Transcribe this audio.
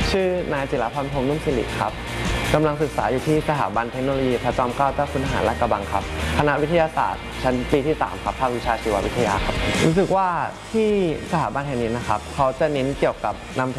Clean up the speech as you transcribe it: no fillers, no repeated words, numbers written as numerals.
ชื่อนายจิรพันธ์พรหมนุ่มศิริครับกำลังศึกษาอยู่ที่สถาบันเทคโนโลยีพระจอมเกล้าเจ้าคุณทหารลาดกระบังครับคณะวิทยาศาสตร์ชั้นปีที่3ครับภาควิชาชีววิทยาครับรู้สึกว่าที่สถาบันแห่งนี้นะครับเขาจะเน้นเกี่ยวกับนำ